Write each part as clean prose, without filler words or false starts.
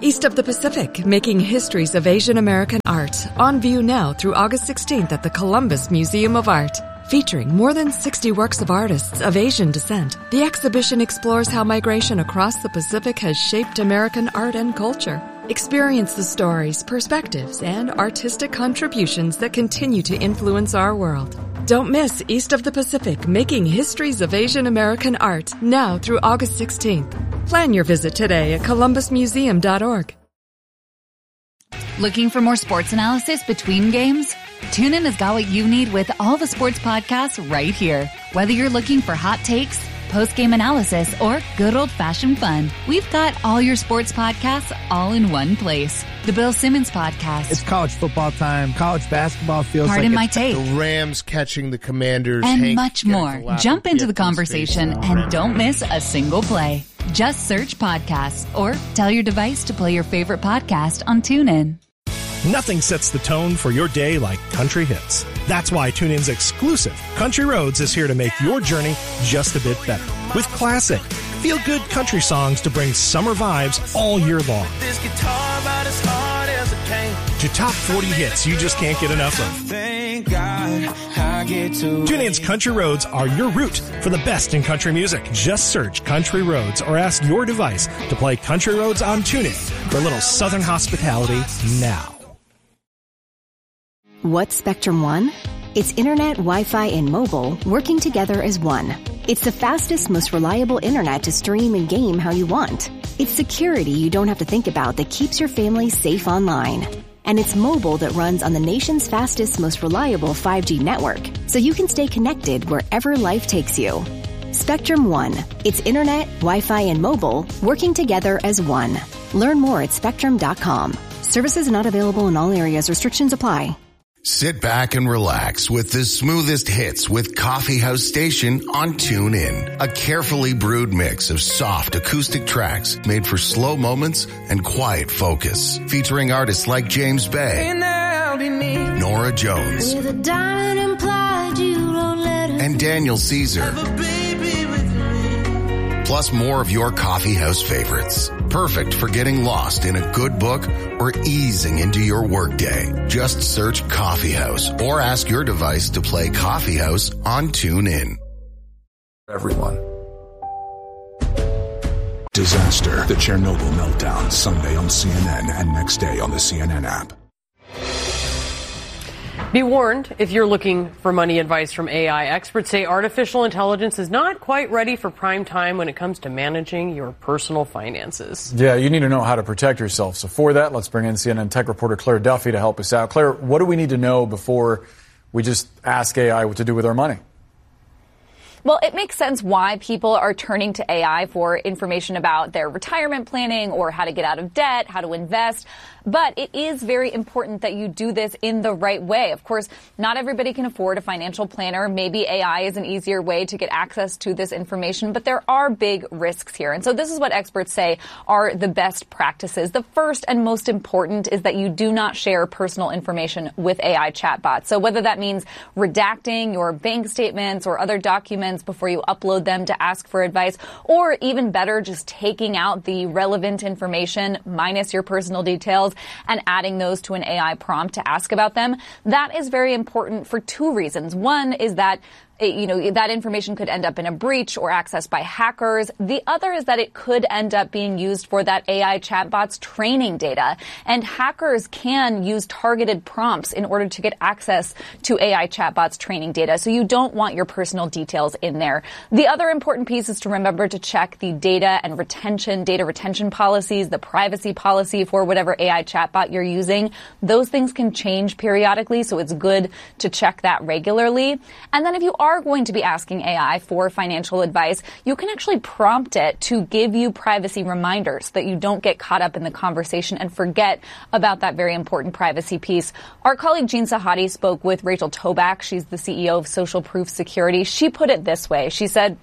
East of the Pacific, Making Histories of Asian American Art. On view now through August 16th at the Columbus Museum of Art. Featuring more than 60 works of artists of Asian descent, the exhibition explores how migration across the Pacific has shaped American art and culture. Experience the stories, perspectives, and artistic contributions that continue to influence our world. Don't miss East of the Pacific, Making Histories of Asian American Art, now through August 16th. Plan your visit today at columbusmuseum.org. Looking for more sports analysis between games? TuneIn has got what you need with all the sports podcasts right here. Whether you're looking for hot takes, post-game analysis, or good old-fashioned fun, we've got all your sports podcasts all in one place. The Bill Simmons Podcast. It's college football time. College basketball feels Pardon my take. The Rams catching the Commanders. And much more. Jump into the conversation and don't miss a single play. Just search podcasts or tell your device to play your favorite podcast on TuneIn. Nothing sets the tone for your day like country hits. That's why TuneIn's exclusive Country Roads is here to make your journey just a bit better. With classic, feel-good country songs to bring summer vibes all year long. This guitar about as hard as it came. To top 40 hits you just can't get enough of. Thank God I get to. TuneIn's Country Roads are your route for the best in country music. Just search Country Roads or ask your device to play Country Roads on TuneIn for a little southern hospitality now. What's Spectrum One? It's internet, Wi-Fi, and mobile working together as one. It's the fastest, most reliable internet to stream and game how you want. It's security you don't have to think about that keeps your family safe online. And it's mobile that runs on the nation's fastest, most reliable 5G network, so you can stay connected wherever life takes you. Spectrum One. It's internet, Wi-Fi, and mobile working together as one. Learn more at spectrum.com. Services not available in all areas. Restrictions apply. Sit back and relax with the smoothest hits with Coffee House Station on TuneIn. A carefully brewed mix of soft acoustic tracks made for slow moments and quiet focus. Featuring artists like James Bay, Nora Jones, and Daniel Caesar. Plus more of your coffee house favorites. Perfect for getting lost in a good book or easing into your workday. Just search Coffee House or ask your device to play Coffee House on TuneIn. Everyone. Disaster. The Chernobyl meltdown. Sunday on CNN and next day on the CNN app. Be warned, if you're looking for money advice from AI, experts say artificial intelligence is not quite ready for prime time when it comes to managing your personal finances. Yeah, you need to know how to protect yourself. So for that, let's bring in CNN tech reporter Claire Duffy to help us out. Claire, what do we need to know before we just ask AI what to do with our money? Well, it makes sense why people are turning to AI for information about their retirement planning or how to get out of debt, how to invest. But it is very important that you do this in the right way. Of course, not everybody can afford a financial planner. Maybe AI is an easier way to get access to this information, but there are big risks here. And so this is what experts say are the best practices. The first and most important is that you do not share personal information with AI chatbots. So whether that means redacting your bank statements or other documents before you upload them to ask for advice, or even better, just taking out the relevant information minus your personal details and adding those to an AI prompt to ask about them. That is very important for two reasons. One is that that information could end up in a breach or accessed by hackers. The other is that it could end up being used for that AI chatbot's training data. And hackers can use targeted prompts in order to get access to AI chatbots' training data. So you don't want your personal details in there. The other important piece is to remember to check the data retention policies, the privacy policy for whatever AI chatbot you're using. Those things can change periodically, so it's good to check that regularly. And then if you are going to be asking AI for financial advice, you can actually prompt it to give you privacy reminders so that you don't get caught up in the conversation and forget about that very important privacy piece. Our colleague Jean Sahadi spoke with Rachel Toback. She's the CEO of Social Proof Security. She put it this way. She said,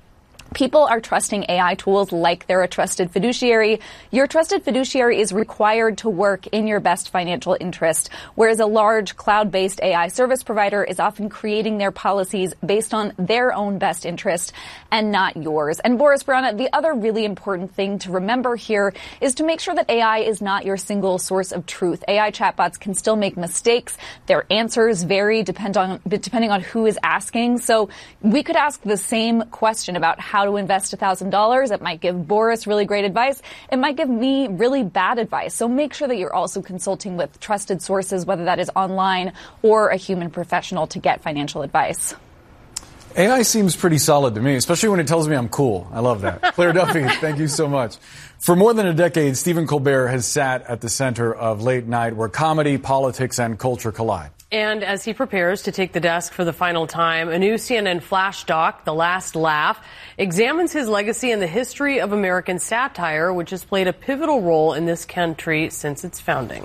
People are trusting AI tools like they're a trusted fiduciary. Your trusted fiduciary is required to work in your best financial interest, whereas a large cloud-based AI service provider is often creating their policies based on their own best interest and not yours. And Boris Brianna, the other really important thing to remember here is to make sure that AI is not your single source of truth. AI chatbots can still make mistakes. Their answers vary depending on who is asking. So we could ask the same question about how to invest $1,000. It might give Boris really great advice. It might give me really bad advice. So make sure that you're also consulting with trusted sources, whether that is online or a human professional, to get financial advice. AI seems pretty solid to me, especially when it tells me I'm cool. I love that. Claire Duffy, thank you so much. For more than a decade, Stephen Colbert has sat at the center of late night where comedy, politics, and culture collide. And as he prepares to take the desk for the final time, a new CNN flash doc, The Last Laugh, examines his legacy and the history of American satire, which has played a pivotal role in this country since its founding.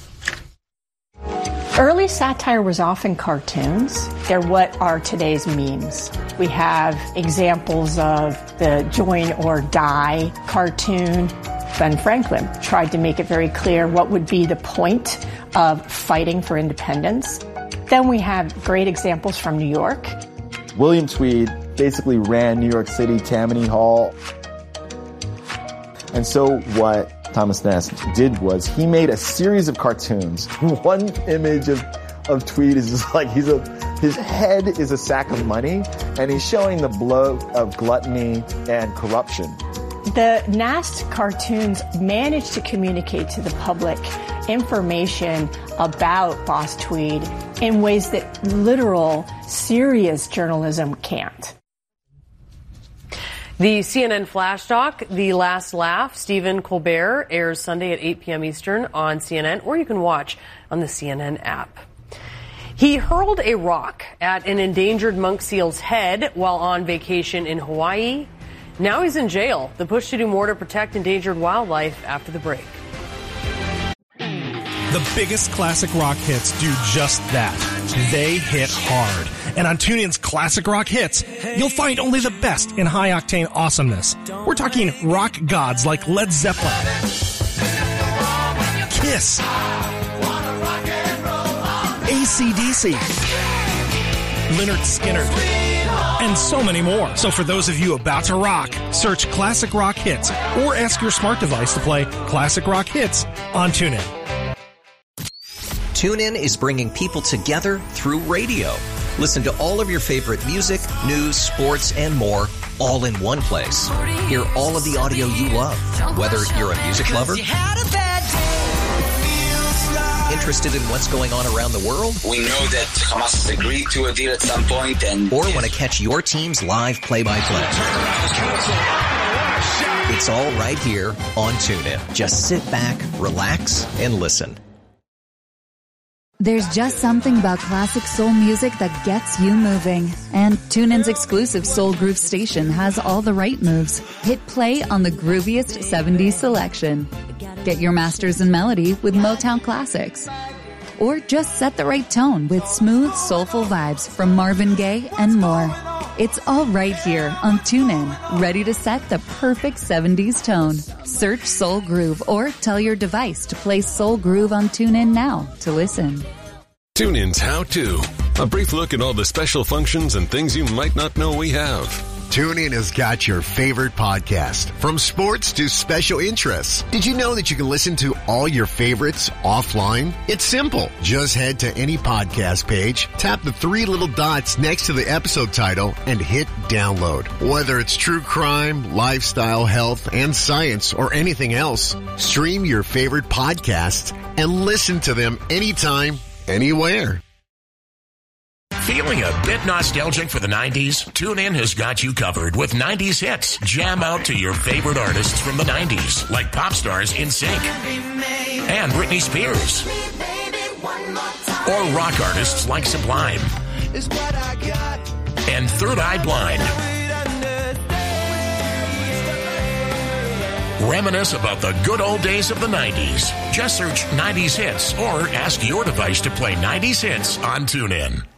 Early satire was often cartoons. They're what are today's memes. We have examples of the Join or Die cartoon. Ben Franklin tried to make it very clear what would be the point of fighting for independence. Then we have great examples from New York. William Tweed basically ran New York City, Tammany Hall. And so what Thomas Nast did was he made a series of cartoons. One image of Tweed is just like his head is a sack of money, and he's showing the blow of gluttony and corruption. The Nast cartoons managed to communicate to the public information about Boss Tweed in ways that literal, serious journalism can't. The CNN flash doc, The Last Laugh, Stephen Colbert, airs Sunday at 8 p.m. Eastern on CNN, or you can watch on the CNN app. He hurled a rock at an endangered monk seal's head while on vacation in Hawaii. Now he's in jail. The push to do more to protect endangered wildlife after the break. The biggest classic rock hits do just that. They hit hard. And on TuneIn's Classic Rock Hits, you'll find only the best in high-octane awesomeness. We're talking rock gods like Led Zeppelin, Kiss, AC/DC, Lynyrd Skynyrd, and so many more. So for those of you about to rock, search Classic Rock Hits or ask your smart device to play Classic Rock Hits on TuneIn. TuneIn is bringing people together through radio. Listen to all of your favorite music, news, sports, and more, all in one place. Hear all of the audio you love, whether you're a music lover, interested in what's going on around the world. We know that Hamas has agreed to a deal at some point, or want to catch your team's live play-by-play. It's all right here on TuneIn. Just sit back, relax, and listen. There's just something about classic soul music that gets you moving. And TuneIn's exclusive Soul Groove station has all the right moves. Hit play on the grooviest 70s selection. Get your masters in melody with Motown classics. Or just set the right tone with smooth, soulful vibes from Marvin Gaye and more. It's all right here on TuneIn, ready to set the perfect 70s tone. Search Soul Groove or tell your device to play Soul Groove on TuneIn now to listen. TuneIn's How To. A brief look at all the special functions and things you might not know we have. TuneIn has got your favorite podcast, from sports to special interests. Did you know that you can listen to all your favorites offline? It's simple. Just head to any podcast page, tap the three little dots next to the episode title, and hit download. Whether it's true crime, lifestyle, health, and science, or anything else, stream your favorite podcasts and listen to them anytime, anywhere. Feeling a bit nostalgic for the 90s? TuneIn has got you covered with 90s hits. Jam out to your favorite artists from the 90s, like pop stars NSYNC and Britney Spears. Or rock artists like Sublime and Third Eye Blind. Reminisce about the good old days of the 90s. Just search 90s hits or ask your device to play 90s hits on TuneIn.